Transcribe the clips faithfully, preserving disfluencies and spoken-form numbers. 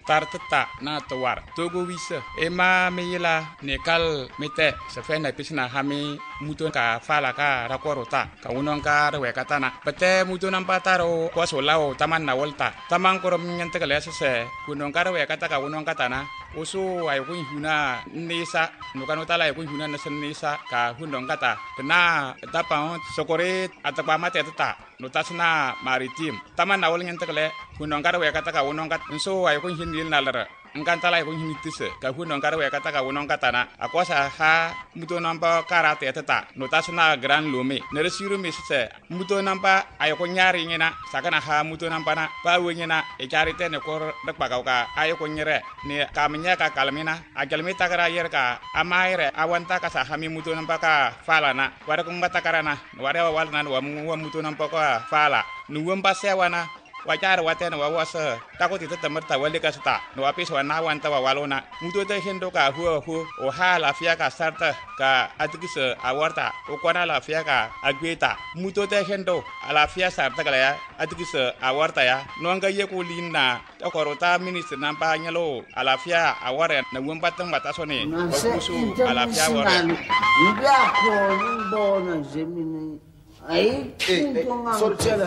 tartata na tawar togo wisa ema meyila nekal mete sefena pisna hami muto ka fala ka rakorota ka unon ka rewe katana pete muto nampa taro kwaso lao taman na volta taman korom nyante kale sese kunon ka rewe kata ka unon katana usu ay kun huna nisa nukano tala ay kun huna nasen nisa ka hundong kata kena tapa sokore atapa mate tata notasna maritim taman na wol nyante kale kunon ka rewe kata ka unon kat so ay kun hinil nalara engkan tala ko hinitise ka hunon karo ya kata ka wonon katana akosa ha muto nampa karate tata notasna gran lome neresiru misse muto nampa ay ko nyari ngena sakana ha muto nampa na pa wengena e charite ne ko dak pagaw ka ay ko nyere ne kamnya ka kalmina agalmi takara yer ka amaire awanta ka sa hami muto nampa ka fala na wara ko ngata karana wara wal nan wa muto nampa ka fala nuwam pasewana wajar watena wawasa takut itu temerta wali kasata no apis wana wanta walona mutu te hendo ka hu hu o ha la fia ka sarta ka atikise awarta o kwana la fia ka agweta mutu te hendo ala fia sarta kala ya atikise awarta ya no nga ye ko linna to korota minister nampa nyalo ala fia aware na wumpa tang batasone kusu ala fia aware ndia ko ndo na zemini ai tunga sorchela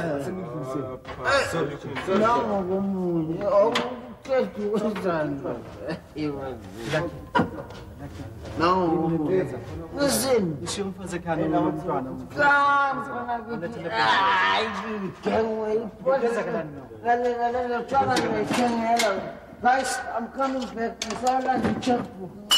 não como eu que tu usando não listen deixa eu fazer cara não não ai quem é pode galera galera chama quem é guys I'm coming back. I saw like a checkbook.